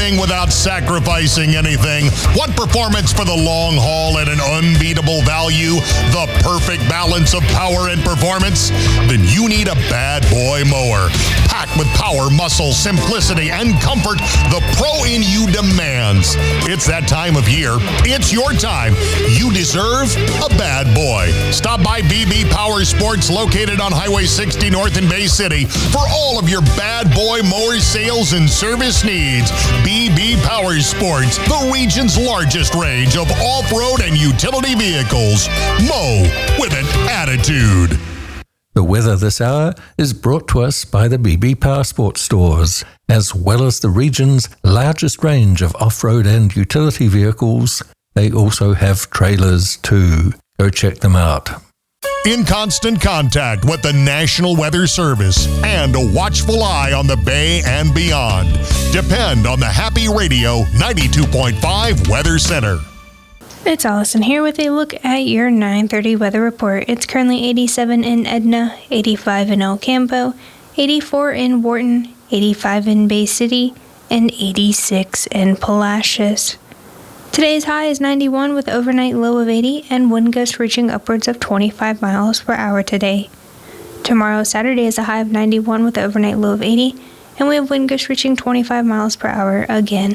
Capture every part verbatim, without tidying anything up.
anything without sacrificing anything? Want performance for the long haul at an unbeatable value? The perfect balance of power and performance? Then you need a Bad Boy mower. Packed with power, muscle, simplicity, and comfort the pro in you demands. It's that time of year. It's your time. You deserve a Bad Boy. Stop by B B Power Sports, located on Highway sixty North in Bay City, for all of your Bad Boy mower sales and service needs. B B Power Sports, the region's largest range of off-road and utility vehicles. Mow with an attitude. The weather this hour is brought to us by the B B Power Sports stores, as well as the region's largest range of off-road and utility vehicles. They also have trailers too. Go check them out. In constant contact with the National Weather Service and a watchful eye on the Bay and beyond. Depend on the Happy Radio ninety-two point five Weather Center. It's Allison here with a look at your nine thirty weather report. It's currently eighty-seven in Edna, eighty-five in El Campo, eighty-four in Wharton, eighty-five in Bay City, and eighty-six in Palacios. Today's high is ninety-one with overnight low of eighty and wind gusts reaching upwards of twenty-five miles per hour today. Tomorrow, Saturday, is a high of ninety-one with overnight low of eighty, and we have wind gusts reaching twenty-five miles per hour again.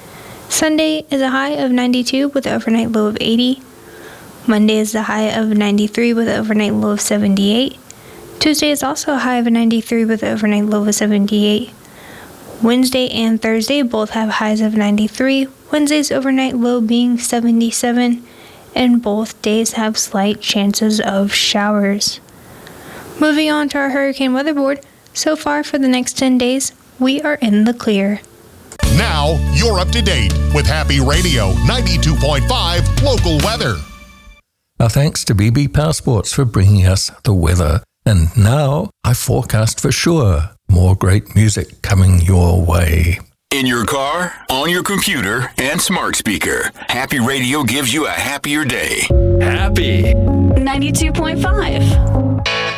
Sunday is a high of ninety-two with overnight low of eighty. Monday is a high of ninety-three with overnight low of seventy-eight. Tuesday is also a high of ninety-three with overnight low of seventy-eight. Wednesday and Thursday both have highs of ninety-three, Wednesday's overnight low being seventy-seven, and both days have slight chances of showers. Moving on to our hurricane weather board, so far for the next ten days, we are in the clear. Now, you're up to date with Happy Radio ninety-two point five local weather. Our thanks to B B Power Sports for bringing us the weather. And now, I forecast for sure more great music coming your way. In your car, on your computer, and smart speaker, Happy Radio gives you a happier day. Happy ninety-two point five.